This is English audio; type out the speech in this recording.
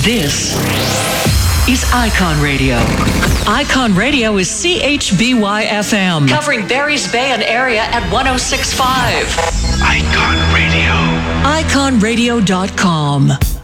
This is Icon Radio. Icon Radio is CHBY-FM, covering Barry's Bay and area at 106.5. Icon Radio. IconRadio.com.